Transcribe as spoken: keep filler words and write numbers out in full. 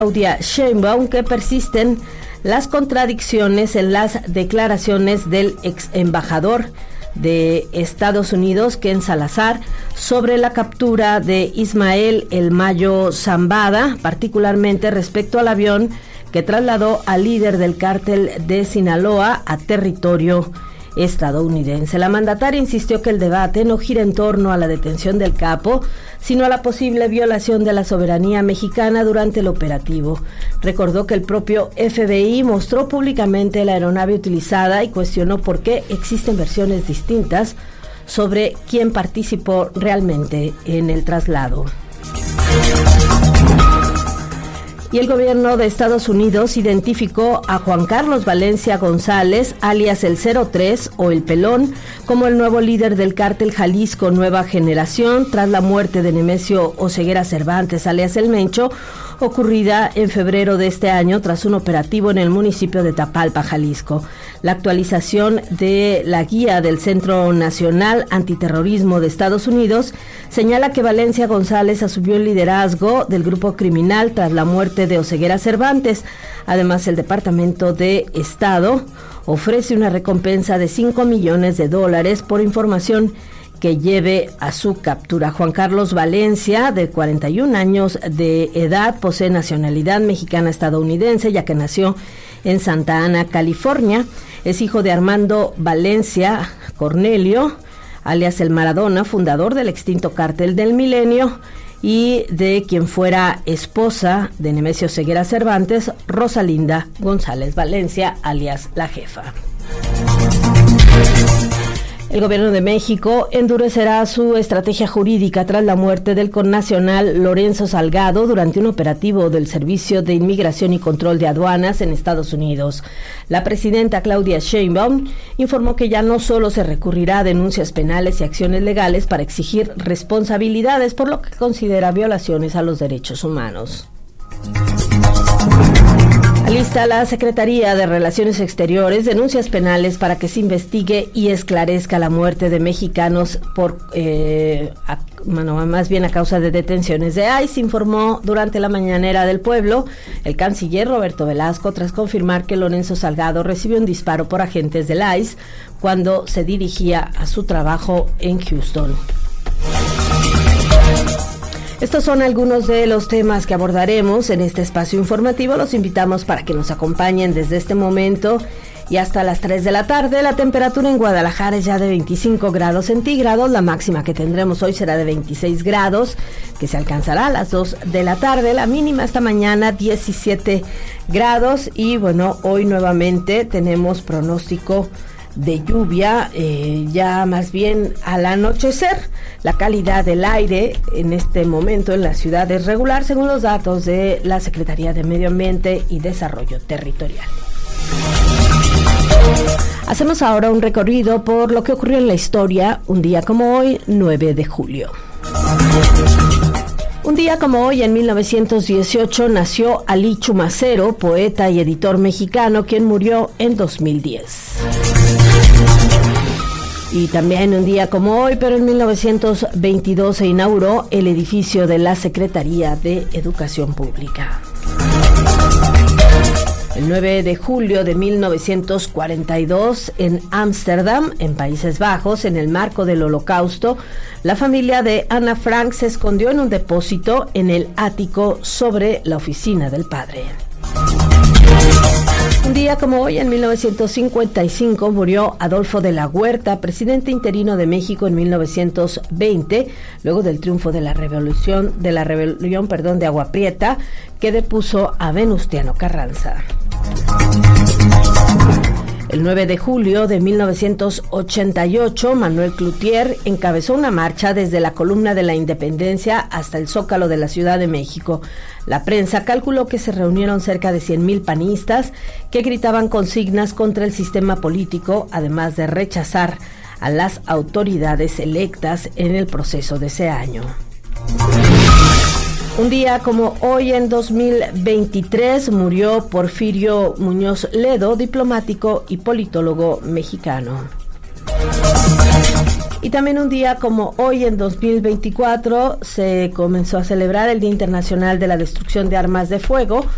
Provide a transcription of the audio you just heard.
Claudia Sheinbaum que persisten las contradicciones en las declaraciones del ex embajador de Estados Unidos, Ken Salazar, sobre la captura de Ismael El Mayo Zambada, particularmente respecto al avión que trasladó al líder del cártel de Sinaloa a territorio estadounidense. La mandataria insistió que el debate no gira en torno a la detención del capo, sino a la posible violación de la soberanía mexicana durante el operativo. Recordó que el propio F B I mostró públicamente la aeronave utilizada y cuestionó por qué existen versiones distintas sobre quién participó realmente en el traslado. Y el gobierno de Estados Unidos identificó a Juan Carlos Valencia González, alias el cero tres o el Pelón, como el nuevo líder del cártel Jalisco Nueva Generación, tras la muerte de Nemesio Oseguera Cervantes, alias el Mencho, ocurrida en febrero de este año tras un operativo en el municipio de Tapalpa, Jalisco. La actualización de la guía del Centro Nacional Antiterrorismo de Estados Unidos señala que Valencia González asumió el liderazgo del grupo criminal tras la muerte de Oseguera Cervantes. Además, el Departamento de Estado ofrece una recompensa de cinco millones de dólares por información que lleve a su captura. Juan Carlos Valencia, de cuarenta y un años de edad, posee nacionalidad mexicana estadounidense, ya que nació en Santa Ana, California. Es hijo de Armando Valencia Cornelio, alias el Maradona, fundador del extinto Cártel del Milenio, y de quien fuera esposa de Nemesio Oseguera Cervantes, Rosalinda González Valencia, alias La Jefa. El gobierno de México endurecerá su estrategia jurídica tras la muerte del connacional Lorenzo Salgado durante un operativo del Servicio de Inmigración y Control de Aduanas en Estados Unidos. La presidenta Claudia Sheinbaum informó que ya no solo se recurrirá a denuncias penales y acciones legales para exigir responsabilidades por lo que considera violaciones a los derechos humanos. Alista la Secretaría de Relaciones Exteriores denuncias penales para que se investigue y esclarezca la muerte de mexicanos por, eh, a, bueno, más bien a causa de detenciones de I C E, informó durante la mañanera del pueblo el canciller Roberto Velasco tras confirmar que Lorenzo Salgado recibió un disparo por agentes del I C E cuando se dirigía a su trabajo en Houston. Estos son algunos de los temas que abordaremos en este espacio informativo. Los invitamos para que nos acompañen desde este momento y hasta las tres de la tarde. La temperatura en Guadalajara es ya de veinticinco grados centígrados. La máxima que tendremos hoy será de veintiséis grados, que se alcanzará a las dos de la tarde. La mínima esta mañana diecisiete grados. Y bueno, hoy nuevamente tenemos pronóstico de lluvia, eh, ya más bien al anochecer. La calidad del aire en este momento en la ciudad es regular, según los datos de la Secretaría de Medio Ambiente y Desarrollo Territorial. Hacemos ahora un recorrido por lo que ocurrió en la historia un día como hoy, nueve de julio. Un día como hoy, en mil novecientos dieciocho, nació Alí Chumacero, poeta y editor mexicano, quien murió en dos mil diez. Y también un día como hoy, pero en mil novecientos veintidós se inauguró el edificio de la Secretaría de Educación Pública. El nueve de julio de mil novecientos cuarenta y dos, en Ámsterdam, en Países Bajos, en el marco del Holocausto, la familia de Ana Frank se escondió en un depósito en el ático sobre la oficina del padre. Un día como hoy, en mil novecientos cincuenta y cinco, murió Adolfo de la Huerta, presidente interino de México en mil novecientos veinte, luego del triunfo de la revolución, de la rebelión, perdón, de Agua Prieta, que depuso a Venustiano Carranza. El nueve de julio de mil novecientos ochenta y ocho, Manuel Cloutier encabezó una marcha desde la Columna de la Independencia hasta el Zócalo de la Ciudad de México. La prensa calculó que se reunieron cerca de cien mil panistas que gritaban consignas contra el sistema político, además de rechazar a las autoridades electas en el proceso de ese año. Un día como hoy, en dos mil veintitrés, murió Porfirio Muñoz Ledo, diplomático y politólogo mexicano. Y también un día como hoy, en dos mil veinticuatro, se comenzó a celebrar el Día Internacional de la Destrucción de Armas de Fuego,